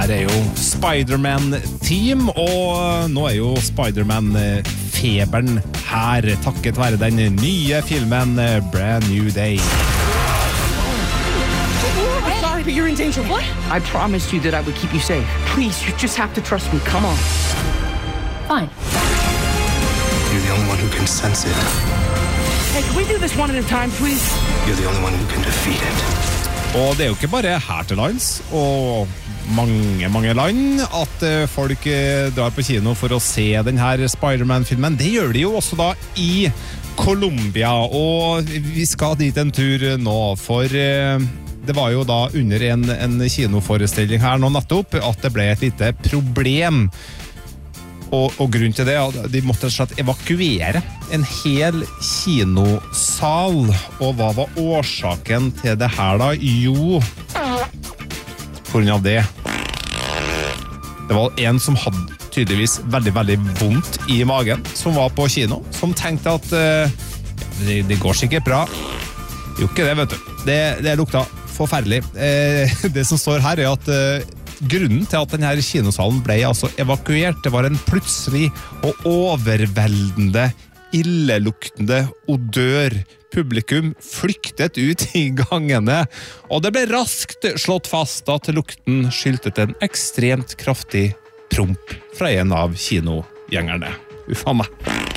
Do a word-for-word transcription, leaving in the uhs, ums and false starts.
her er jo Spider-Man-team, og nå er jo Spider-Man-feberen her, takket være den nye filmen Brand New Day. I'm sorry, but you're in danger. What? I promised you that I would keep you safe. Please, you just have to trust me. Come on. Fine. You're the only one who can sense it. Hey, can we do this one at a time, please? You're the only one who can defeat it. Og det er jo ikke bare her til lands, og mange, mange land, at folk drar på kino for å se denne Spider-Man-filmen. Det gjør de jo også da i Colombia, og vi skal dit en tur nå, for det var jo da under en, en kinoforestilling her nå nettopp at det ble et lite problem. Og, og grunnen til det, de måtte slett evakuere en hel kinosal. Og hva var årsaken til det her da? Jo, på grunn av det. Det var en som hadde tydeligvis veldig, veldig vondt i magen, som var på kino, som tenkte at uh, det, det går sikkert bra. Jo, ikke det, vet du. Det, det lukta forferdelig. Uh, det som står her er at uh, grunnen til at denne kinosalen ble altså evakuert, det var en plutselig og overveldende, illeluktende odør. Publikum flyktet ut i gangene, og det ble raskt slått fast at lukten skyldte en ekstremt kraftig promp fra en av kinogjengerne. Uffa meg.